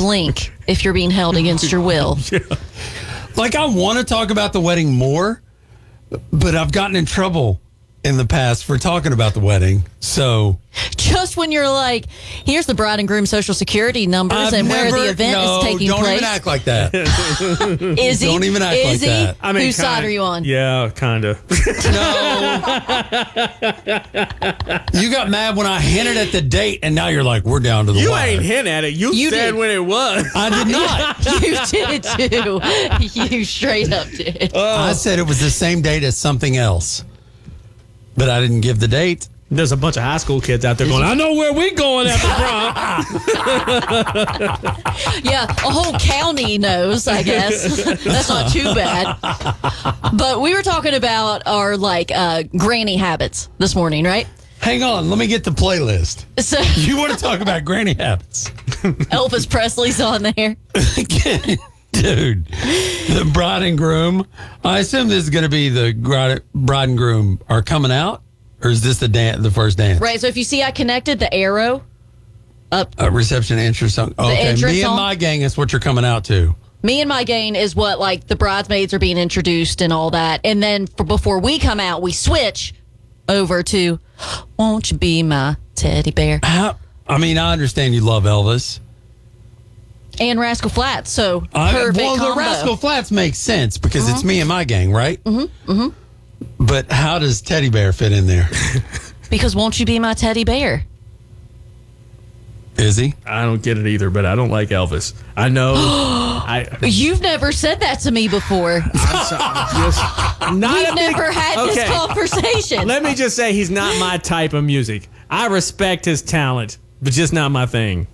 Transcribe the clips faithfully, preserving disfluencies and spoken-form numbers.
blink if you're being held against your will. Yeah. Like, I want to talk about the wedding more, but I've gotten in trouble in the past for talking about the wedding. So just when you're like, here's the bride and groom social security numbers I've and never, where the event no, is taking don't place. Don't even act like that. Is he? Don't even act is like he? that. I mean, whose kind, side are you on? Yeah, kind of. No. You got mad when I hinted at the date, and now you're like, we're down to the You wire. ain't hint at it. You, You said did. when it was. I did not. You did too. You straight up did. I said it was the same date as something else, but I didn't give the date. There's a bunch of high school kids out there going, I know where we going after prom. Yeah, a whole county knows, I guess. That's not too bad. But we were talking about our, like, uh, granny habits this morning, right? Hang on, let me get the playlist. So You want to talk about granny habits? Elvis Presley's on there. Dude, the bride and groom. I assume this is going to be the bride bride and groom are coming out, or is this the dan- the first dance? Right, so if you see I connected the arrow up. A reception entrance song. Okay, entrance me and song? my gang is what you're coming out to. Me and my gang is what, like, the bridesmaids are being introduced and all that. And then for, before we come out, we switch over to Won't You Be My Teddy Bear? How? I mean, I understand you love Elvis. And Rascal Flatts, so I, perfect well, combo. the Rascal Flats makes sense because it's me and my gang, right? Mm-hmm. Mm-hmm. But how does Teddy Bear fit in there? Because Won't You Be My Teddy Bear? Is he? I don't get it either, but I don't like Elvis. I know. I You've never said that to me before. I'm sorry, just not We've a big- never had okay. this conversation. Let me just say he's not my type of music. I respect his talent, but just not my thing.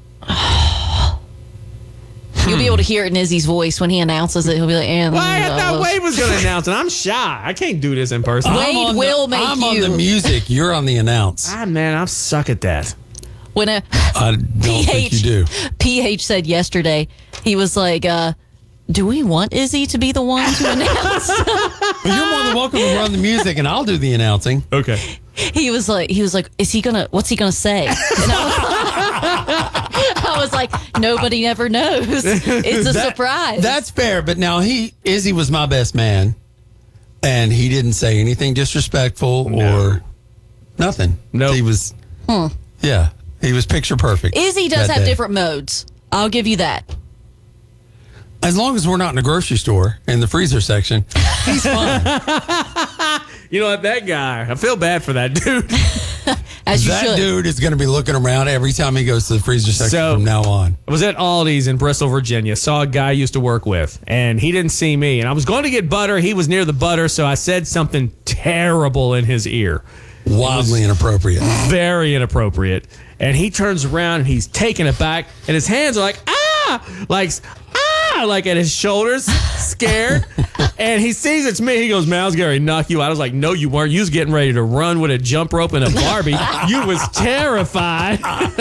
You'll be able to hear it in Izzy's voice when he announces it. He'll be like, and Why? I thought Wade was going to announce it. I'm shy. I can't do this in person. Wade I'm on will the, make I'm you. on the music. You're on the announce. Ah, man, I suck at that. When a I don't think you do. P H said yesterday, he was like, uh, do we want Izzy to be the one to announce? Well, you're more than welcome to run the music, and I'll do the announcing. Okay. he was like, he was like, is he gonna? What's he gonna say? And I was, I was like, nobody ever knows. It's a That- surprise. That's fair, but now he Izzy was my best man, and he didn't say anything disrespectful No. or nothing. Nope. He was, yeah, he was picture perfect. Izzy does that have day. different modes. I'll give you that. As long as we're not in a grocery store in the freezer section, he's fine. You know what? That guy, I feel bad for that dude. As you That should. dude is going to be looking around every time he goes to the freezer section So- from now on. I was at Aldi's in Bristol, Virginia. Saw a guy I used to work with, and he didn't see me. And I was going to get butter. He was near the butter, so I said something terrible in his ear. Wildly inappropriate. Very inappropriate. And he turns around and he's taken aback, and his hands are like, ah, like, ah, like at his shoulders, scared. And he sees it's me. He goes, man, I was going to knock you out. I was like, no, you weren't. You was getting ready to run with a jump rope and a Barbie. You was terrified.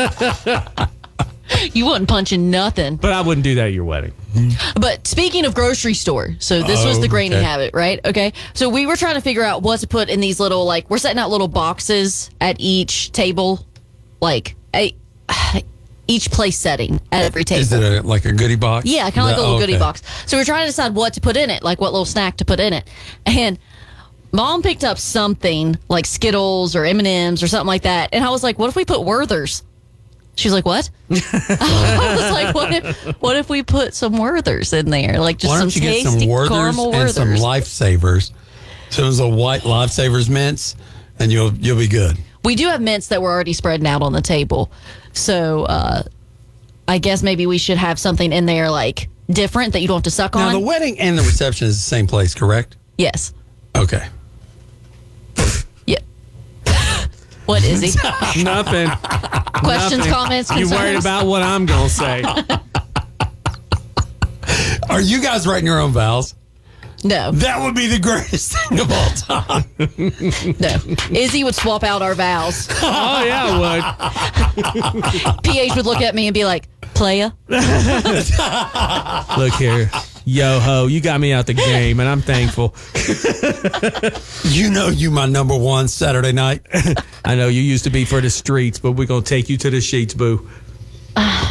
You wasn't punching nothing. But I wouldn't do that at your wedding. But speaking of grocery store, so this was Oh, the granny okay. habit, right? Okay. So we were trying to figure out what to put in these little, like, we're setting out little boxes at each table, like, a, each place setting at every table. Is it a, like a goodie box? Yeah, kind of like a No, little goodie okay. box. So we're trying to decide what to put in it, like what little snack to put in it. And Mom picked up something like Skittles or M and M's or something like that. And I was like, what if we put Werther's? She was like, what? I was like, what if, what if we put some Werther's in there? Like just Why some don't you get tasty some Werther's caramel and some Werther's. Lifesavers? So it's a white Lifesavers mints, and you'll you'll be good. We do have mints that were already spreading out on the table. So uh, I guess maybe we should have something in there like different that you don't have to suck Now on. the wedding and the reception is the same place, correct? Yes. Okay. Yeah. What is he? Nothing. Questions, Nothing. comments, You concerns? worried about what I'm going to say. Are you guys writing your own vows? No, That would be the greatest thing of all time. no. Izzy would swap out our vows. Oh, yeah, I would. P H would look at me and be like, playa. Look here. Yo ho, you got me out the game, and I'm thankful. You know you my number one Saturday night. I know you used to be for the streets, but we're going to take you to the sheets, boo.